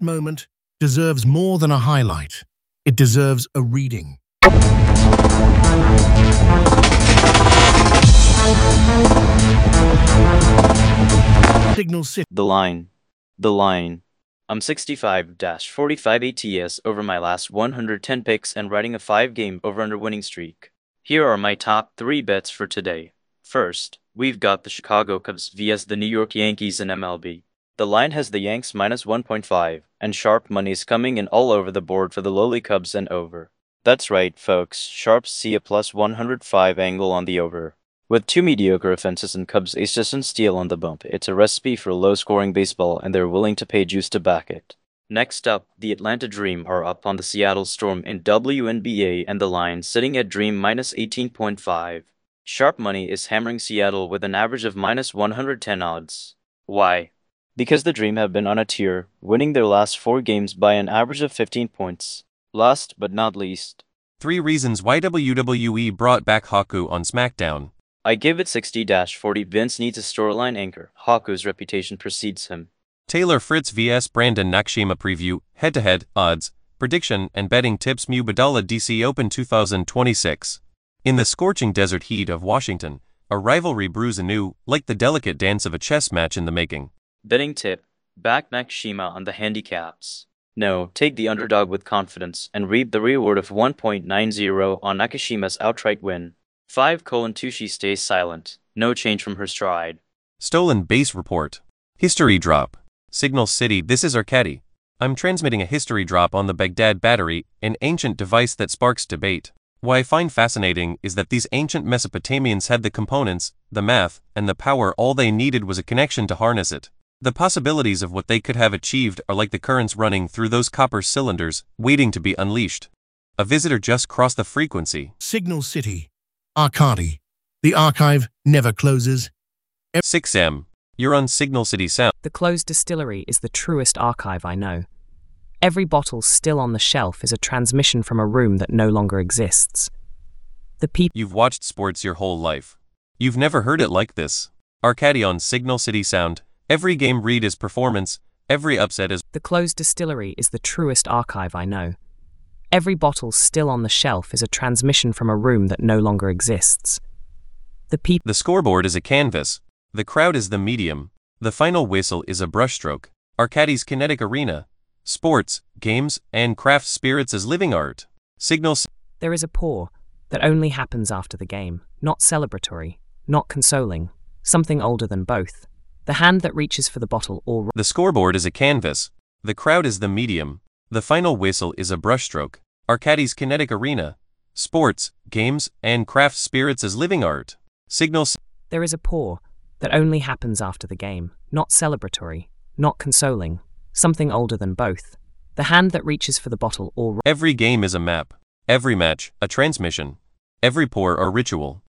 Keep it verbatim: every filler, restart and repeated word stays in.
moment deserves more than a highlight. It deserves a reading. Signal City. The line. The line. I'm sixty-five forty-five A T S over my last one hundred ten picks and riding a five game over-under winning streak. Here are my top three bets for today. First, we've got the Chicago Cubs versus the New York Yankees in M L B. The line has the Yanks minus one point five, and sharp money's coming in all over the board for the lowly Cubs and over. That's right, folks, sharps see a plus one hundred five angle on the over. With two mediocre offenses and Cubs aces and steal on the bump, it's a recipe for low-scoring baseball, and they're willing to pay juice to back it. Next up, the Atlanta Dream are up on the Seattle Storm in W N B A, and the line sitting at Dream minus eighteen point five. Sharp money is hammering Seattle with an average of minus one hundred ten odds. Why? Because the Dream have been on a tear, winning their last four games by an average of fifteen points. Last but not least, three reasons why W W E brought back Haku on SmackDown. I give it sixty forty. Vince needs a storyline anchor. Haku's reputation precedes him. Taylor Fritz versus Brandon Nakashima preview, head-to-head, odds, prediction, and betting tips. Mubadala D C Open two thousand twenty-six. In the scorching desert heat of Washington, a rivalry brews anew, like the delicate dance of a chess match in the making. Betting tip: back Nakashima on the handicaps. No, take the underdog with confidence and reap the reward of one point nine zero on Nakashima's outright win. five colon two She stays silent. No change from her stride. Stolen base report. History drop. Signal City. This is Arcady. I'm transmitting a history drop on the Baghdad battery, an ancient device that sparks debate. What I find fascinating is that these ancient Mesopotamians had the components, the math, and the power. All they needed was a connection to harness it. The possibilities of what they could have achieved are like the currents running through those copper cylinders, waiting to be unleashed. A visitor just crossed the frequency. Signal City. Arcady. The archive never closes. six M. You're on Signal City Sound. The closed distillery is the truest archive I know. Every bottle still on the shelf is a transmission from a room that no longer exists. The people. You've watched sports your whole life. You've never heard it like this. Arcady on Signal City Sound. Every game read is performance. Every upset is. The closed distillery is the truest archive I know. Every bottle still on the shelf is a transmission from a room that no longer exists. The people. The scoreboard is a canvas. The crowd is the medium. The final whistle is a brushstroke. Arcady's kinetic arena. Sports, games, and craft spirits as living art. Signals. There is a pour that only happens after the game. Not celebratory, not consoling. Something older than both. The hand that reaches for the bottle or. The scoreboard is a canvas. The crowd is the medium. The final whistle is a brushstroke. Arcady's kinetic arena. Sports, games, and craft spirits as living art. Signals. There is a pour that only happens after the game. Not celebratory, not consoling. Something older than both. The hand that reaches for the bottle or. Every game is a map. Every match, a transmission. Every pour, a ritual.